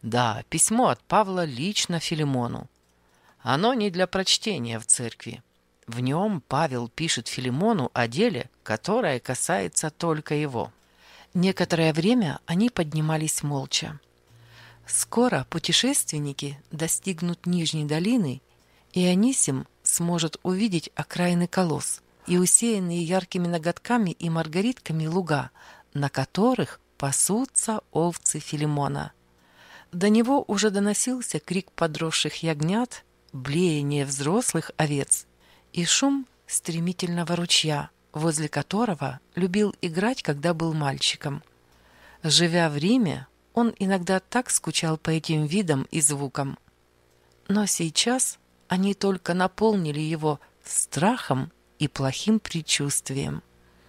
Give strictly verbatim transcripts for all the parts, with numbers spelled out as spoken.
Да, письмо от Павла лично Филимону. Оно не для прочтения в церкви. В нем Павел пишет Филимону о деле, которое касается только его. Некоторое время они поднимались молча. Скоро путешественники достигнут Нижней долины, и Анисим сможет увидеть окраины колосс и усеянные яркими ноготками и маргаритками луга, на которых пасутся овцы Филимона. До него уже доносился крик подросших ягнят, блеяние взрослых овец и шум стремительного ручья, возле которого любил играть, когда был мальчиком. Живя в Риме, он иногда так скучал по этим видам и звукам. Но сейчас они только наполнили его страхом и плохим предчувствием.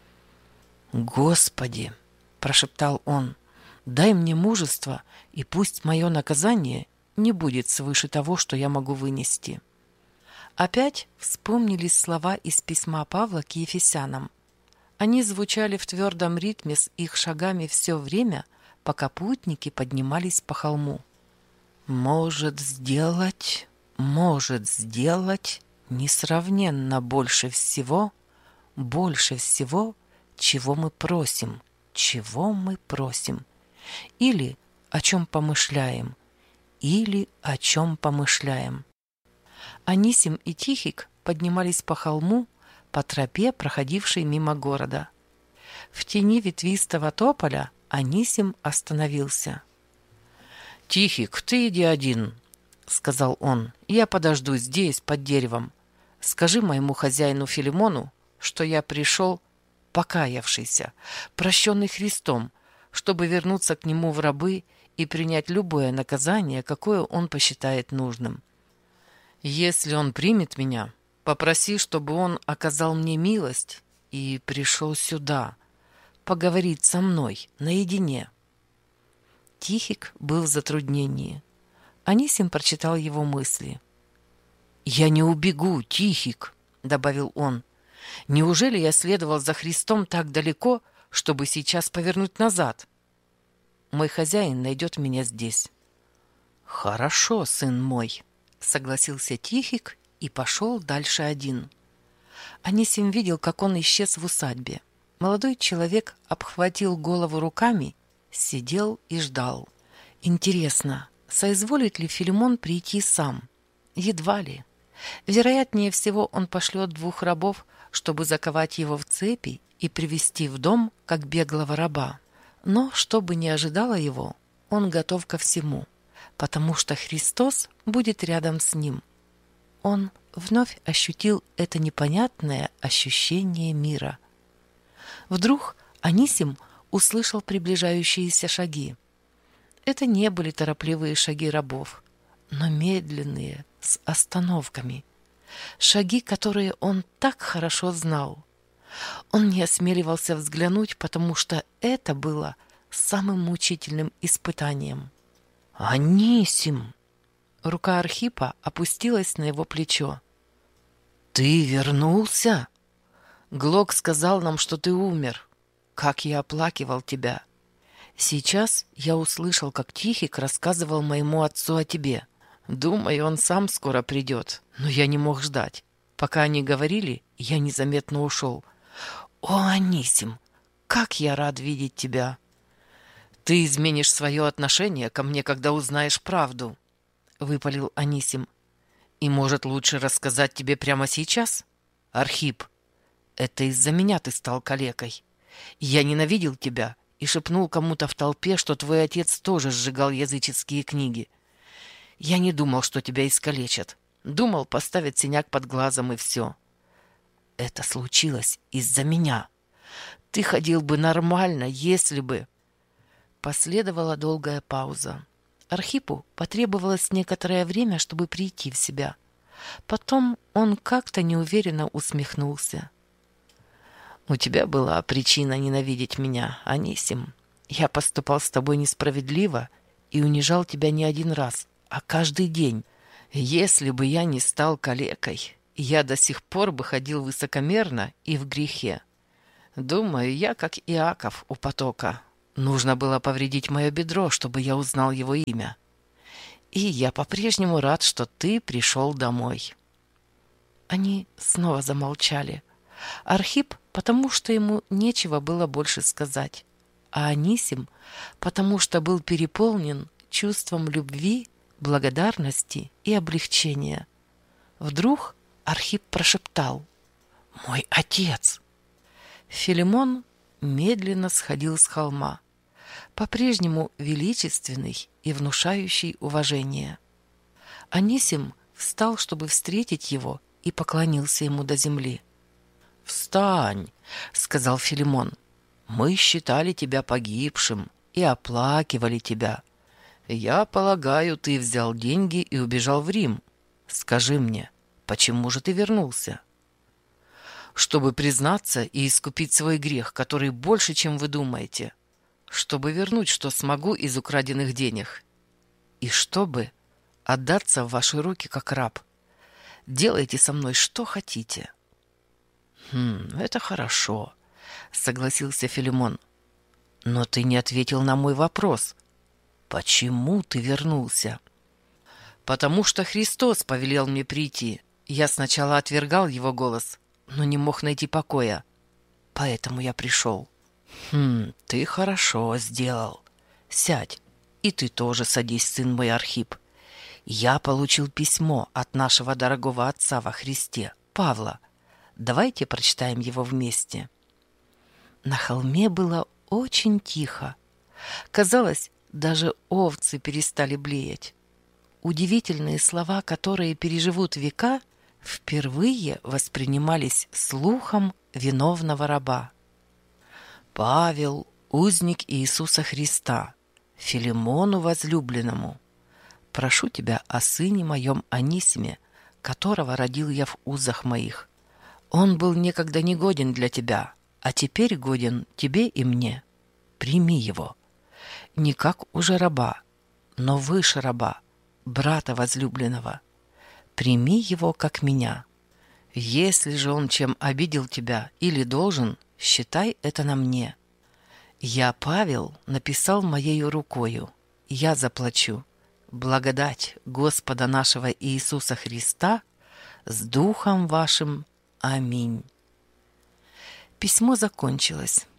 «Господи!» – прошептал он. «Дай мне мужество, и пусть мое наказание не будет свыше того, что я могу вынести». Опять вспомнились слова из письма Павла к Ефесянам. Они звучали в твердом ритме с их шагами все время, пока путники поднимались по холму. «Может сделать, может сделать несравненно больше всего, больше всего, чего мы просим, чего мы просим, или о чем помышляем, или о чем помышляем». Анисим и Тихик поднимались по холму, по тропе, проходившей мимо города. В тени ветвистого тополя Анисим остановился. «Тихик, ты иди один», — сказал он. «Я подожду здесь, под деревом. Скажи моему хозяину Филимону, что я пришел покаявшийся, прощенный Христом, чтобы вернуться к нему в рабы и принять любое наказание, какое он посчитает нужным. Если он примет меня, попроси, чтобы он оказал мне милость и пришел сюда, поговорить со мной наедине». Тихик был в затруднении. Анисим прочитал его мысли. «Я не убегу, Тихик», — добавил он. «Неужели я следовал за Христом так далеко, чтобы сейчас повернуть назад? Мой хозяин найдет меня здесь». «Хорошо, сын мой», — согласился Тихик и пошел дальше один. Анисим видел, как он исчез в усадьбе. Молодой человек обхватил голову руками, сидел и ждал. Интересно, соизволит ли Филимон прийти сам? Едва ли. Вероятнее всего, он пошлет двух рабов, чтобы заковать его в цепи и привести в дом, как беглого раба. Но, что бы ни ожидало его, он готов ко всему, потому что Христос будет рядом с ним. Он вновь ощутил это непонятное ощущение мира. Вдруг Анисим услышал приближающиеся шаги. Это не были торопливые шаги рабов, но медленные, с остановками. Шаги, которые он так хорошо знал. Он не осмеливался взглянуть, потому что это было самым мучительным испытанием. «Анисим!» Рука Архипа опустилась на его плечо. «Ты вернулся? Глок сказал нам, что ты умер. Как я оплакивал тебя. Сейчас я услышал, как Тихик рассказывал моему отцу о тебе. Думаю, он сам скоро придет, но я не мог ждать. Пока они говорили, я незаметно ушел. О, Анисим, как я рад видеть тебя!» «Ты изменишь свое отношение ко мне, когда узнаешь правду», — выпалил Анисим. «И, может, лучше рассказать тебе прямо сейчас? Архип, это из-за меня ты стал калекой. Я ненавидел тебя и шепнул кому-то в толпе, что твой отец тоже сжигал языческие книги. Я не думал, что тебя искалечат. Думал, поставят синяк под глазом и все. Это случилось из-за меня. Ты ходил бы нормально, если бы...» Последовала долгая пауза. Архипу потребовалось некоторое время, чтобы прийти в себя. Потом он как-то неуверенно усмехнулся. «У тебя была причина ненавидеть меня, Анисим. Я поступал с тобой несправедливо и унижал тебя не один раз, а каждый день. Если бы я не стал калекой, я до сих пор бы ходил высокомерно и в грехе. Думаю, я как Иаков у потока. Нужно было повредить мое бедро, чтобы я узнал его имя. И я по-прежнему рад, что ты пришел домой». Они снова замолчали. Архип, потому что ему нечего было больше сказать, а Анисим, потому что был переполнен чувством любви, благодарности и облегчения. Вдруг Архип прошептал: «Мой отец!» Филимон медленно сходил с холма, по-прежнему величественный и внушающий уважение. Анисим встал, чтобы встретить его, и поклонился ему до земли. «Встань!» — сказал Филимон. «Мы считали тебя погибшим и оплакивали тебя. Я полагаю, ты взял деньги и убежал в Рим. Скажи мне, почему же ты вернулся?» «Чтобы признаться и искупить свой грех, который больше, чем вы думаете. Чтобы вернуть, что смогу из украденных денег. И чтобы отдаться в ваши руки как раб. Делайте со мной что хотите». «Хм, это хорошо», — согласился Филимон. «Но ты не ответил на мой вопрос. Почему ты вернулся?» «Потому что Христос повелел мне прийти. Я сначала отвергал его голос, но не мог найти покоя. Поэтому я пришел». «Хм, ты хорошо сделал. Сядь, и ты тоже садись, сын мой Архип. Я получил письмо от нашего дорогого отца во Христе, Павла. Давайте прочитаем его вместе». На холме было очень тихо. Казалось, даже овцы перестали блеять. Удивительные слова, которые переживут века, впервые воспринимались слухом виновного раба. «Павел, узник Иисуса Христа, Филимону возлюбленному, прошу тебя о сыне моем Анисиме, которого родил я в узах моих. Он был некогда негоден для тебя, а теперь годен тебе и мне. Прими его. Не как уже раба, но выше раба, брата возлюбленного. Прими его, как меня. Если же он чем обидел тебя или должен, считай это на мне. Я, Павел, написал моею рукою. Я заплачу. Благодать Господа нашего Иисуса Христа с духом вашим. Аминь». Письмо закончилось.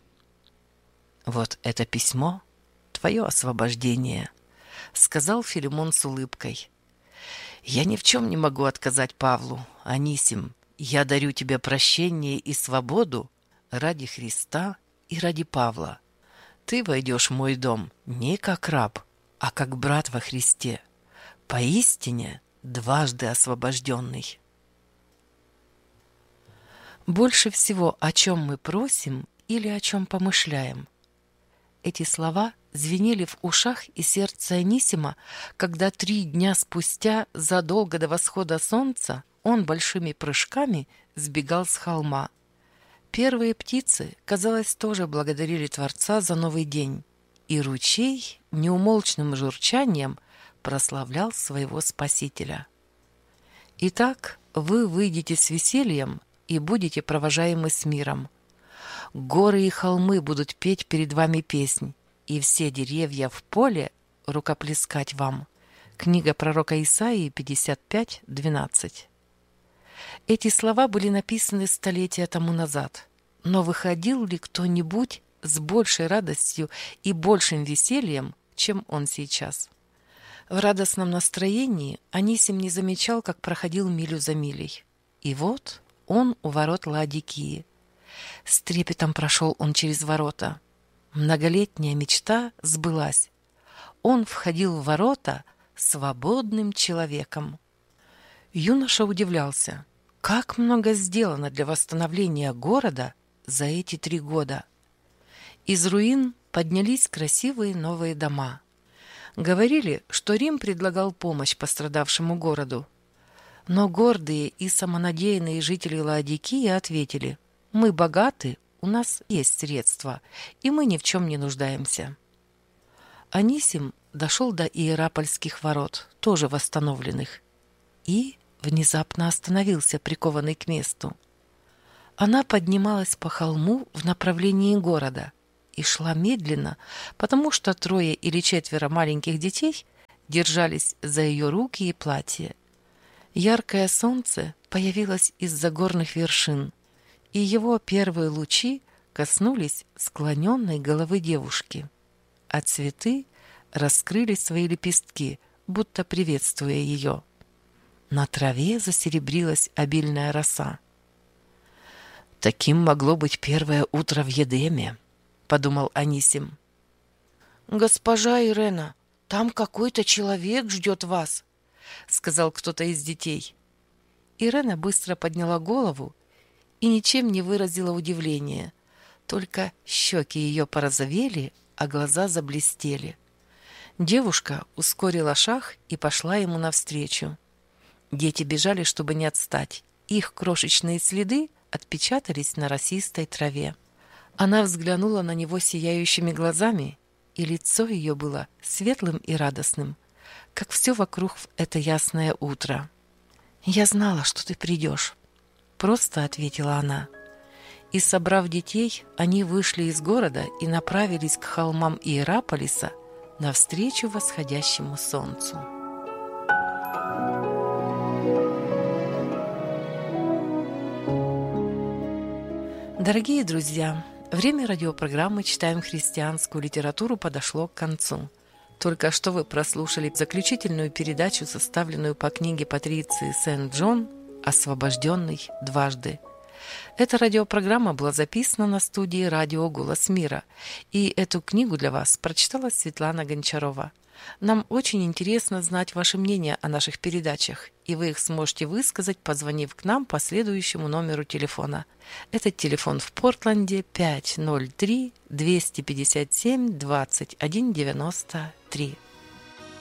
«Вот это письмо — твое освобождение», — сказал Филимон с улыбкой. «Я ни в чем не могу отказать Павлу, Анисим. Я дарю тебе прощение и свободу ради Христа и ради Павла. Ты войдешь в мой дом не как раб, а как брат во Христе, поистине дважды освобожденный». Больше всего, о чем мы просим или о чем помышляем. Эти слова звенели в ушах и сердце Анисима, когда три дня спустя, задолго до восхода солнца, он большими прыжками сбегал с холма. Первые птицы, казалось, тоже благодарили Творца за новый день, и ручей неумолчным журчанием прославлял своего Спасителя. Итак, вы выйдете с весельем и будете провожаемы с миром. Горы и холмы будут петь перед вами песнь, и все деревья в поле рукоплескать вам. Книга пророка Исаии пятьдесят пять двенадцать. Эти слова были написаны столетия тому назад, но выходил ли кто-нибудь с большей радостью и большим весельем, чем он сейчас? В радостном настроении Анисим не замечал, как проходил милю за милей. И вот он у ворот Лаодикии. С трепетом прошел он через ворота. Многолетняя мечта сбылась. Он входил в ворота свободным человеком. Юноша удивлялся, как много сделано для восстановления города за эти три года. Из руин поднялись красивые новые дома. Говорили, что Рим предлагал помощь пострадавшему городу. Но гордые и самонадеянные жители Лаодикии ответили: «Мы богаты, у нас есть средства, и мы ни в чем не нуждаемся». Анисим дошел до Иерапольских ворот, тоже восстановленных, и внезапно остановился, прикованный к месту. Она поднималась по холму в направлении города и шла медленно, потому что трое или четверо маленьких детей держались за ее руки и платье. Яркое солнце появилось из-за горных вершин, и его первые лучи коснулись склоненной головы девушки, а цветы раскрыли свои лепестки, будто приветствуя ее. На траве засеребрилась обильная роса. «Таким могло быть первое утро в Едеме», — подумал Анисим. «Госпожа Ирена, там какой-то человек ждет вас», — сказал кто-то из детей. Ирена быстро подняла голову и ничем не выразила удивления, только щеки ее порозовели, а глаза заблестели. Девушка ускорила шаг и пошла ему навстречу. Дети бежали, чтобы не отстать. Их крошечные следы отпечатались на росистой траве. Она взглянула на него сияющими глазами, и лицо ее было светлым и радостным, как все вокруг в это ясное утро. «Я знала, что ты придешь», — просто ответила она. И, собрав детей, они вышли из города и направились к холмам Иераполиса навстречу восходящему солнцу. Дорогие друзья, время радиопрограммы «Читаем христианскую литературу» подошло к концу. Только что вы прослушали заключительную передачу, составленную по книге Патриции Сент-Джон «Освобожденный дважды». Эта радиопрограмма была записана на студии «Радио Голос Мира», и эту книгу для вас прочитала Светлана Гончарова. Нам очень интересно знать ваше мнение о наших передачах, и вы их сможете высказать, позвонив к нам по следующему номеру телефона. Этот телефон в Портленде пять ноль три двести пятьдесят семь двадцать один девяносто три.